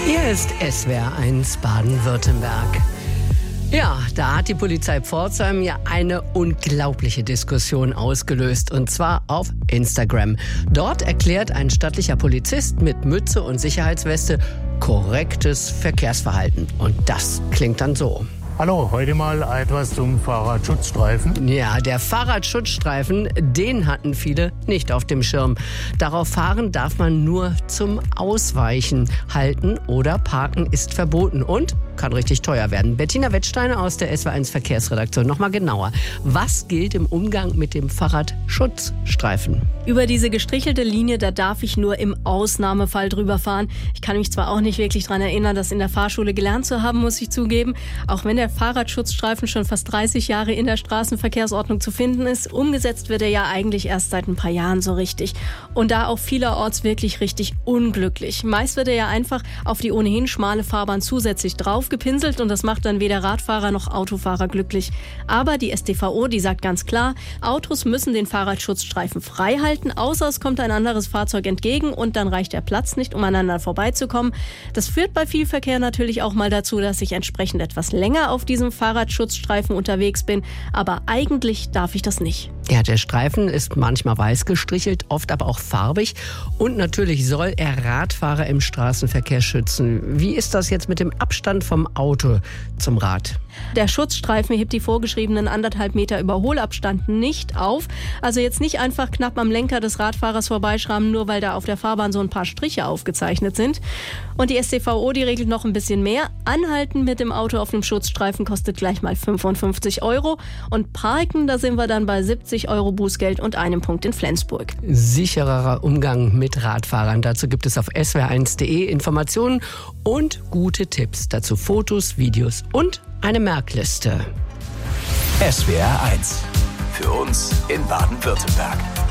Hier ist SWR1 Baden-Württemberg. Ja, da hat die Polizei Pforzheim ja eine unglaubliche Diskussion ausgelöst, und zwar auf Instagram. Dort erklärt ein stattlicher Polizist mit Mütze und Sicherheitsweste korrektes Verkehrsverhalten. Und das klingt dann so. Hallo, heute mal etwas zum Fahrradschutzstreifen. Ja, der Fahrradschutzstreifen, den hatten viele nicht auf dem Schirm. Darauf fahren darf man nur zum Ausweichen. Halten oder parken ist verboten und kann richtig teuer werden. Bettina Wettsteiner aus der SWR1 Verkehrsredaktion. Nochmal genauer. Was gilt im Umgang mit dem Fahrradschutzstreifen? Über diese gestrichelte Linie, da darf ich nur im Ausnahmefall drüber fahren. Ich kann mich zwar auch nicht wirklich daran erinnern, das in der Fahrschule gelernt zu haben, muss ich zugeben. Auch wenn der Fahrradschutzstreifen schon fast 30 Jahre in der Straßenverkehrsordnung zu finden ist, umgesetzt wird er ja eigentlich erst seit ein paar Jahren so richtig. Und da auch vielerorts wirklich richtig unglücklich. Meist wird er ja einfach auf die ohnehin schmale Fahrbahn zusätzlich draufgepinselt und das macht dann weder Radfahrer noch Autofahrer glücklich. Aber die StVO, die sagt ganz klar, Autos müssen den Fahrradschutzstreifen frei halten, außer es kommt ein anderes Fahrzeug entgegen und dann reicht der Platz nicht, um aneinander vorbeizukommen. Das führt bei viel Verkehr natürlich auch mal dazu, dass ich entsprechend etwas länger auf diesem Fahrradschutzstreifen unterwegs bin, aber eigentlich darf ich das nicht. Ja, der Streifen ist manchmal weiß gestrichelt, oft aber auch farbig, und natürlich soll er Radfahrer im Straßenverkehr schützen. Wie ist das jetzt mit dem Abstand vom Auto zum Rad? Der Schutzstreifen hebt die vorgeschriebenen 1,5 Meter Überholabstand nicht auf. Also jetzt nicht einfach knapp am Lenker des Radfahrers vorbeischrammen, nur weil da auf der Fahrbahn so ein paar Striche aufgezeichnet sind. Und die StVO, die regelt noch ein bisschen mehr. Anhalten mit dem Auto auf dem Schutzstreifen kostet gleich mal 55 €. Und parken, da sind wir dann bei 70 € Bußgeld und einem Punkt in Flensburg. Sichererer Umgang mit Radfahrern. Dazu gibt es auf swr1.de Informationen und gute Tipps. Dazu Fotos, Videos und eine Merkliste. SWR1. Für uns in Baden-Württemberg.